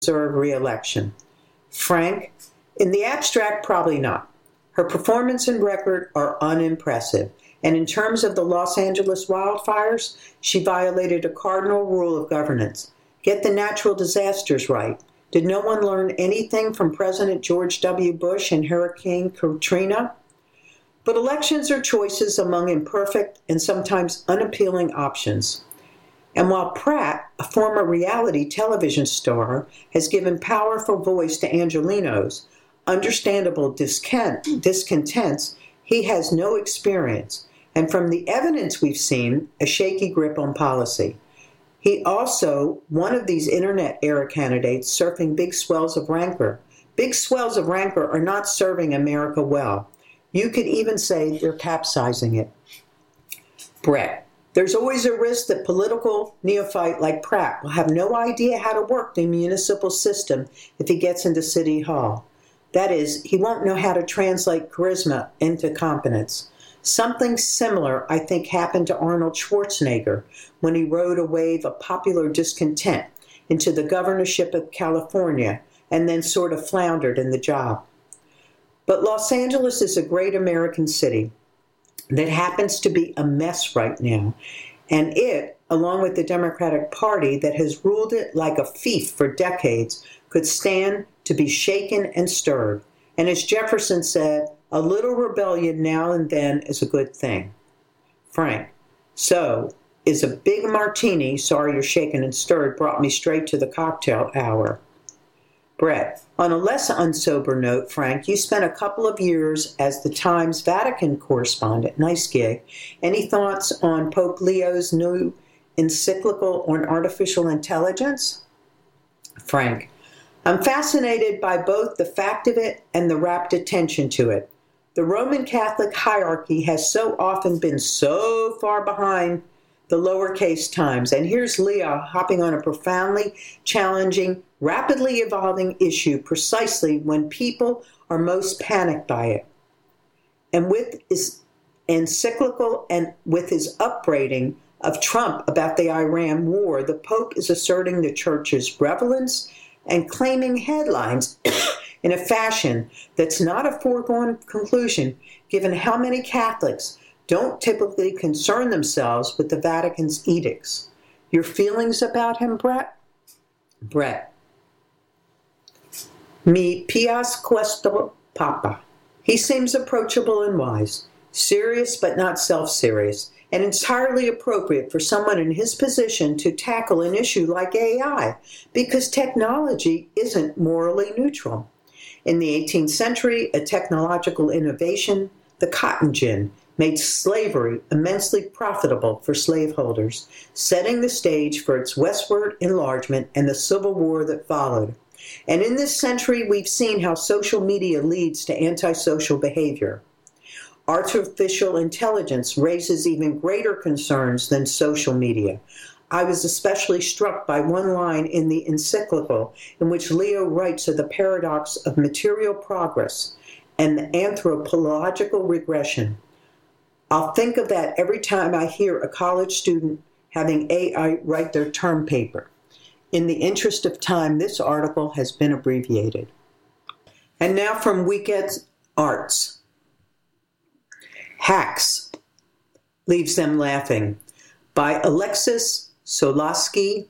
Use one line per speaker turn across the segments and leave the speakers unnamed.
deserve re-election. Frank, in the abstract, probably not. Her performance and record are unimpressive. And in terms of the Los Angeles wildfires, she violated a cardinal rule of governance. Get the natural disasters right. Did no one learn anything from President George W. Bush and Hurricane Katrina? But elections are choices among imperfect and sometimes unappealing options. And while Pratt, a former reality television star, has given powerful voice to Angelenos, understandable discontents, he has no experience, and from the evidence we've seen, a shaky grip on policy. He also, one of these internet-era candidates surfing big swells of rancor. Big swells of rancor are not serving America well. You could even say they're capsizing it. Brett, there's always a risk that political neophyte like Pratt will have no idea how to work the municipal system if he gets into City Hall. That is, he won't know how to translate charisma into competence. Something similar, I think, happened to Arnold Schwarzenegger when he rode a wave of popular discontent into the governorship of California and then sort of floundered in the job. But Los Angeles is a great American city that happens to be a mess right now. And it, along with the Democratic Party that has ruled it like a fief for decades, could stand to be shaken and stirred. And as Jefferson said, a little rebellion now and then is a good thing. Frank, so is a big martini, sorry you're shaken and stirred, brought me straight to the cocktail hour. Brett, on a less unsober note, Frank, you spent a couple of years as the Times Vatican correspondent. Nice gig. Any thoughts on Pope Leo's new encyclical on artificial intelligence? Frank, I'm fascinated by both the fact of it and the rapt attention to it. The Roman Catholic hierarchy has so often been so far behind the lowercase times. And here's Leo hopping on a profoundly challenging, rapidly evolving issue precisely when people are most panicked by it. And with his encyclical and with his upbraiding of Trump about the Iran war, the Pope is asserting the Church's relevance and claiming headlines in a fashion that's not a foregone conclusion, given how many Catholics don't typically concern themselves with the Vatican's edicts. Your feelings about him, Brett? Brett. Mi piace questo papa. He seems approachable and wise, serious but not self-serious, and entirely appropriate for someone in his position to tackle an issue like AI, because technology isn't morally neutral. In the 18th century, a technological innovation, the cotton gin, made slavery immensely profitable for slaveholders, setting the stage for its westward enlargement and the Civil War that followed. And in this century, we've seen how social media leads to antisocial behavior. Artificial intelligence raises even greater concerns than social media. I was especially struck by one line in the encyclical in which Leo writes of the paradox of material progress and the anthropological regression. I'll think of that every time I hear a college student having AI write their term paper. In the interest of time, this article has been abbreviated. And now from Weekend Arts. Hacks leaves them laughing, by Alexis Solasky.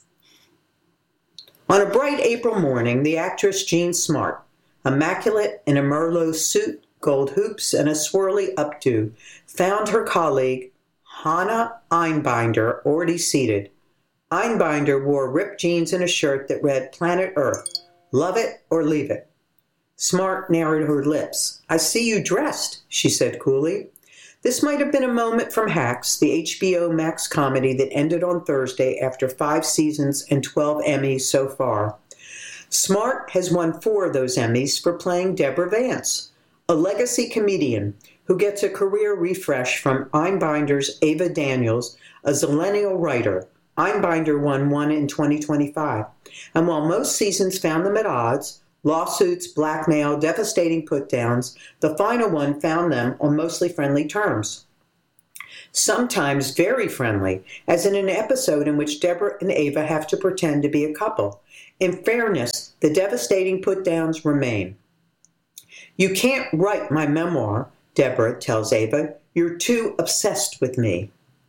On a bright April morning, the actress Jean Smart, immaculate in a Merlot suit, gold hoops, and a swirly updo, found her colleague, Hannah Einbinder, already seated. Einbinder wore ripped jeans and a shirt that read Planet Earth, love it or leave it. Smart narrowed her lips. I see you dressed, she said coolly. This might have been a moment from Hacks, the HBO Max comedy that ended on Thursday after 5 seasons and 12 Emmys so far. Smart has won 4 of those Emmys for playing Deborah Vance, a legacy comedian who gets a career refresh from Einbinder's Ava Daniels, a zillennial writer. Einbinder won 1 in 2025. And while most seasons found them at odds, lawsuits, blackmail, devastating put-downs, the final one found them on mostly friendly terms. Sometimes very friendly, as in an episode in which Deborah and Ava have to pretend to be a couple. In fairness, the devastating put-downs remain. "You can't write my memoir," Deborah tells Ava. "You're too obsessed with me."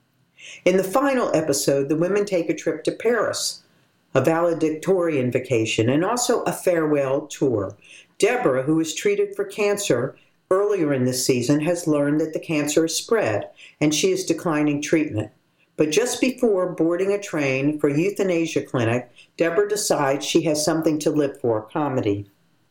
In the final episode, the women take a trip to Paris, a valedictorian vacation, and also a farewell tour. Deborah, who was treated for cancer earlier in this season, has learned that the cancer has spread, and she is declining treatment. But just before boarding a train for a euthanasia clinic, Deborah decides she has something to live for, comedy.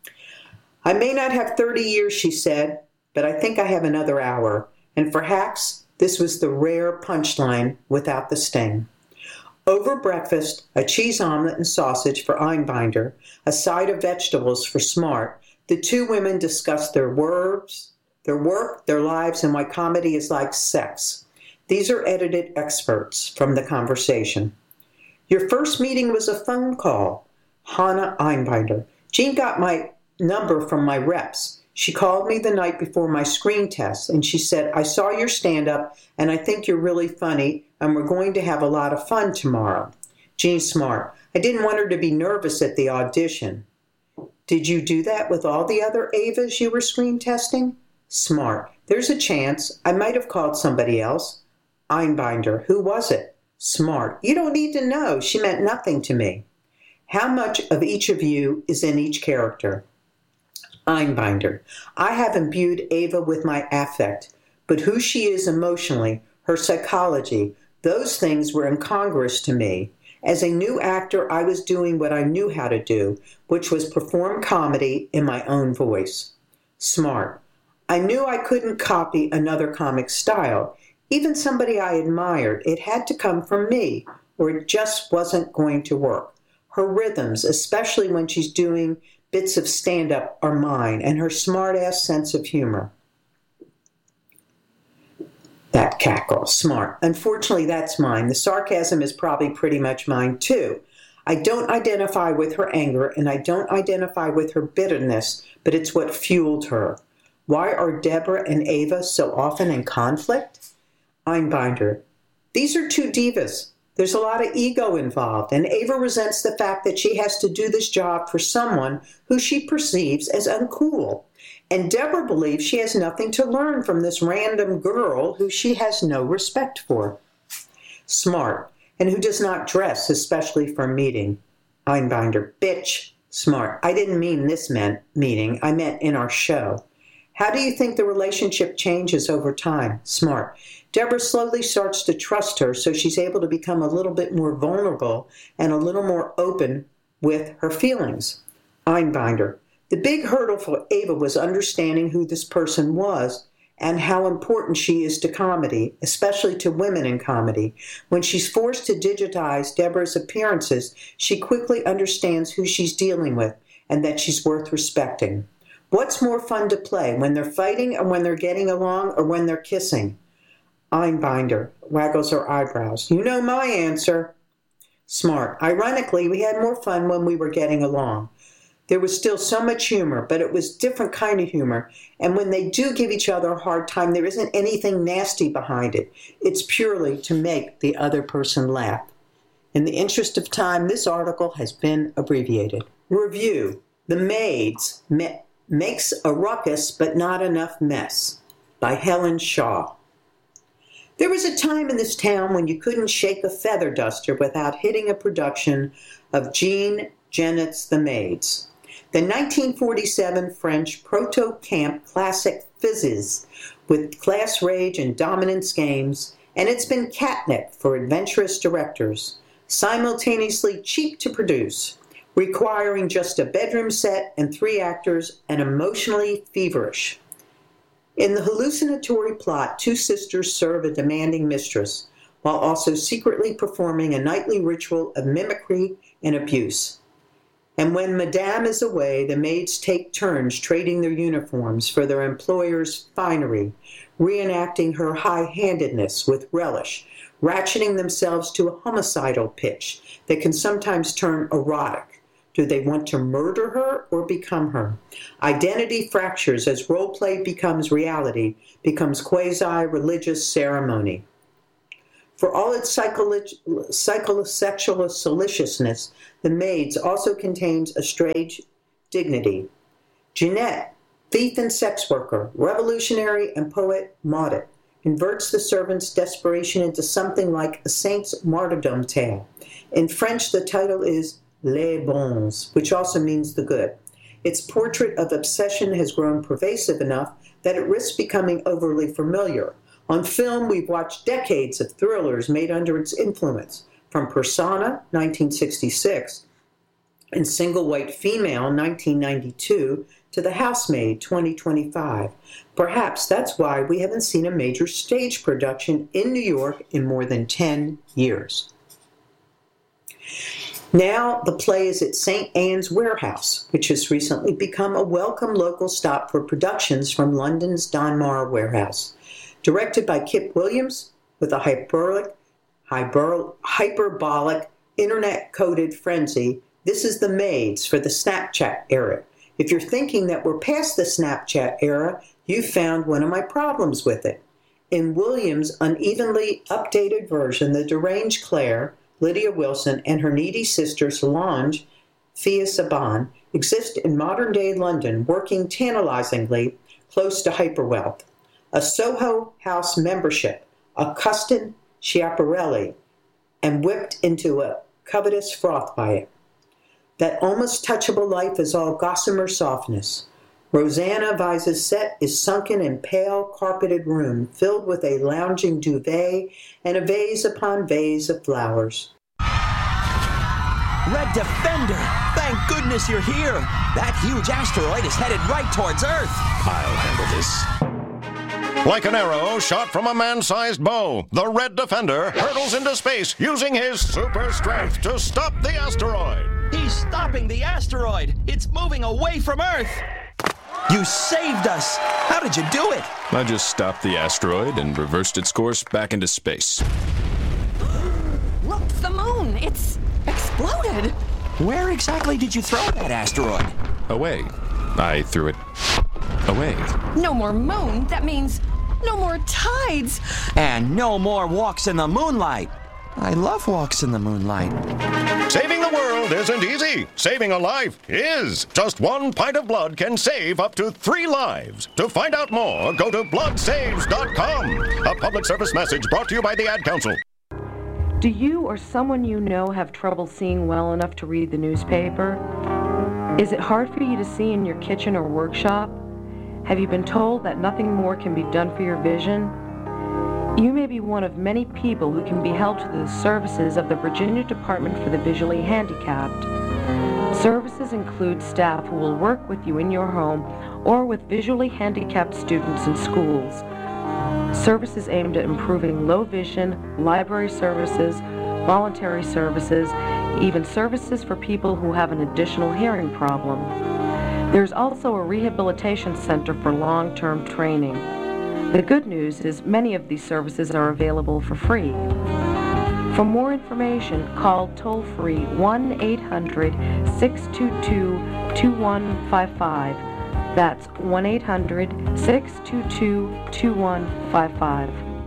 "I may not have 30 years," she said, "but I think I have another hour." And for Hacks, this was the rare punchline without the sting. Over breakfast, a cheese omelet and sausage for Einbinder, a side of vegetables for Smart, the two women discussed their work, their lives, and why comedy is like sex. These are edited excerpts from the conversation. "Your first meeting was a phone call." Hannah Einbinder: "Jean got my number from my reps. She called me the night before my screen test, and she said, 'I saw your stand-up, and I think you're really funny, and we're going to have a lot of fun tomorrow.'" Jean Smart: "I didn't want her to be nervous at the audition." "Did you do that with all the other Avas you were screen testing?" Smart: "There's a chance. I might have called somebody else." Einbinder: "Who was it?" Smart: "You don't need to know. She meant nothing to me." "How much of each of you is in each character?" Einbinder: "I have imbued Ava with my affect, but who she is emotionally, her psychology, those things were incongruous to me. As a new actor, I was doing what I knew how to do, which was perform comedy in my own voice." Smart: "I knew I couldn't copy another comic style, even somebody I admired. It had to come from me, or it just wasn't going to work. Her rhythms, especially when she's doing bits of stand-up, are mine, and her smart-ass sense of humor." That cackle. Smart: "Unfortunately, that's mine. The sarcasm is probably pretty much mine, too. I don't identify with her anger, and I don't identify with her bitterness, but it's what fueled her. Why are Deborah and Ava so often in conflict?" Einbinder: "These are two divas. There's a lot of ego involved, and Ava resents the fact that she has to do this job for someone who she perceives as uncool. And Deborah believes she has nothing to learn from this random girl who she has no respect for." Smart: "And who does not dress, especially for a meeting." Einbinder: "Bitch." Smart: "I didn't mean this meeting. I meant in our show." "How do you think the relationship changes over time?" Smart: "Deborah slowly starts to trust her, so she's able to become a little bit more vulnerable and a little more open with her feelings." Einbinder: "The big hurdle for Ava was understanding who this person was and how important she is to comedy, especially to women in comedy. When she's forced to digitize Deborah's appearances, she quickly understands who she's dealing with and that she's worth respecting. What's more fun to play, when they're fighting or when they're getting along or when they're kissing?" Einbinder waggles her eyebrows. "You know my answer." Smart: "Ironically, we had more fun when we were getting along. There was still so much humor, but it was different kind of humor. And when they do give each other a hard time, there isn't anything nasty behind it. It's purely to make the other person laugh." In the interest of time, this article has been abbreviated. Review: The Maids Makes a Ruckus But Not Enough Mess by Helen Shaw. There was a time in this town when you couldn't shake a feather duster without hitting a production of Jean Genet's The Maids. The 1947 French proto-camp classic fizzes with class rage and dominance games, and it's been catnip for adventurous directors, simultaneously cheap to produce, requiring just a bedroom set and 3 actors, and emotionally feverish. In the hallucinatory plot, 2 sisters serve a demanding mistress, while also secretly performing a nightly ritual of mimicry and abuse. And when Madame is away, the maids take turns trading their uniforms for their employer's finery, reenacting her high-handedness with relish, ratcheting themselves to a homicidal pitch that can sometimes turn erotic. Do they want to murder her or become her? Identity fractures as role-play becomes reality, becomes quasi-religious ceremony. For all its psychosexual salaciousness, The Maids also contains a strange dignity. Jeanette, thief and sex worker, revolutionary and poet Maudit, converts the servant's desperation into something like a saint's martyrdom tale. In French, the title is Les Bons, which also means the good. Its portrait of obsession has grown pervasive enough that it risks becoming overly familiar. On film, we've watched decades of thrillers made under its influence, from Persona, 1966, and Single White Female, 1992, to The Housemaid, 2025. Perhaps that's why we haven't seen a major stage production in New York in more than 10 years. Now, the play is at St. Anne's Warehouse, which has recently become a welcome local stop for productions from London's Donmar Warehouse. Directed by Kip Williams, with a hyperbolic, internet-coded frenzy, this is The Maids for the Snapchat era. If you're thinking that we're past the Snapchat era, you've found one of my problems with it. In Williams' unevenly updated version, the deranged Claire, Lydia Wilson, and her needy sister Solange, Thea Saban, exist in modern-day London, working tantalizingly close to hyperwealth. A Soho House membership, accosted Schiaparelli, and whipped into a covetous froth by it. That almost touchable life is all gossamer softness. Rosanna Vise's set is sunken in pale, carpeted room, filled with a lounging duvet and a vase upon vase of flowers.
Red Defender! Thank goodness you're here! That huge asteroid is headed right towards Earth!
I'll handle this. Like an arrow shot from a man-sized bow, the Red Defender hurtles into space using his super strength to stop the asteroid.
He's stopping the asteroid! It's moving away from Earth! You saved us! How did you do it?
I just stopped the asteroid and reversed its course back into space.
Look, the moon! It's exploded!
Where exactly did you throw that asteroid?
Away. I threw it away.
No more moon. That means no more tides.
And no more walks in the moonlight. I love walks in the moonlight.
Saving the world isn't easy. Saving a life is. Just 1 pint of blood can save up to 3 lives. To find out more, go to bloodsaves.com. A public service message brought to you by the Ad Council.
Do you or someone you know have trouble seeing well enough to read the newspaper? Is it hard for you to see in your kitchen or workshop? Have you been told that nothing more can be done for your vision? You may be one of many people who can be held to the services of the Virginia Department for the Visually Handicapped. Services include staff who will work with you in your home or with visually handicapped students in schools. Services aimed at improving low vision, library services, voluntary services, even services for people who have an additional hearing problem. There's also a rehabilitation center for long-term training. The good news is many of these services are available for free. For more information, call toll-free 1-800-622-2155. That's 1-800-622-2155.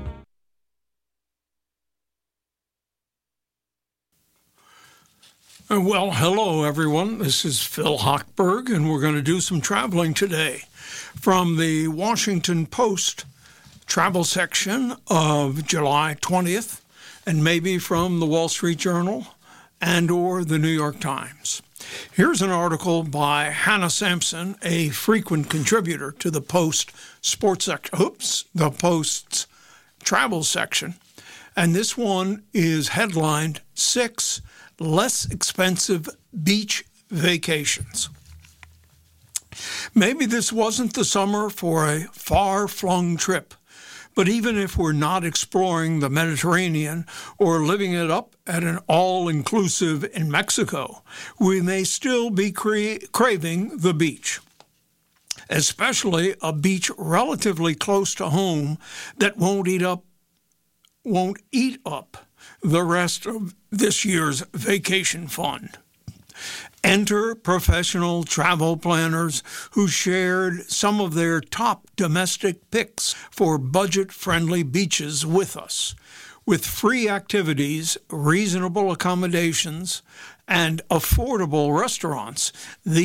Well, hello, everyone. This is Phil Hochberg, and we're going to do some traveling today from the Washington Post travel section of July 20th, and maybe from the Wall Street Journal and or the New York Times. Here's an article by Hannah Sampson, a frequent contributor to the Post the Post's travel section. And this one is headlined 6 Less Expensive Beach Vacations. Maybe this wasn't the summer for a far-flung trip, but even if we're not exploring the Mediterranean or living it up at an all-inclusive in Mexico, we may still be craving the beach, especially a beach relatively close to home that won't eat up the rest of this year's vacation fund. Enter professional travel planners who shared some of their top domestic picks for budget-friendly beaches with us. with free activities, reasonable accommodations, and affordable restaurants.